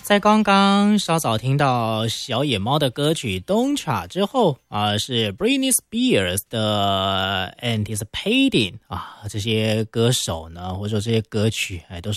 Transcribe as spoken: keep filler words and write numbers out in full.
在刚刚稍早听到小野猫的歌曲《Don't Cha》之后啊、呃，是 Britney Spears 的《Anticipating》啊，这些歌手呢，或者说这些歌曲，哎，都是